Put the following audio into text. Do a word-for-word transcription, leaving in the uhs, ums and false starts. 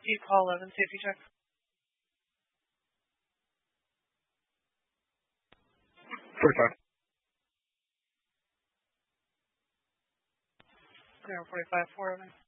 You call eleven safety check. forty-five. Zero forty-five four eleven.